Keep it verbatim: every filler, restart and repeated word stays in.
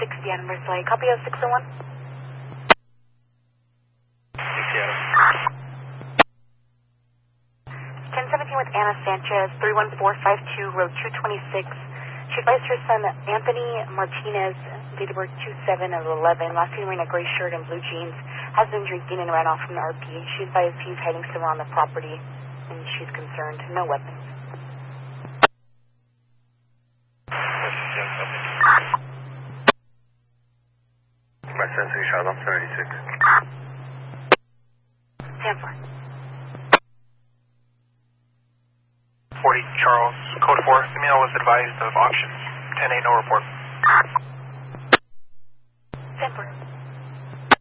sixty Adams Lake. Copy of six oh one. sixty Adams. ten seventeen with Anna Sanchez, three one four five two, road two twenty-six. She advised her son Anthony Martinez, date of birth two seven of eleven, last seen wearing a gray shirt and blue jeans, has been drinking and ran off from the R P. She advised he's hiding somewhere on the property, and she's concerned. No weapons. My sensing shot on seventy-six. ten four. forty Charles, code four, Emil was advised of options. ten eight, no report.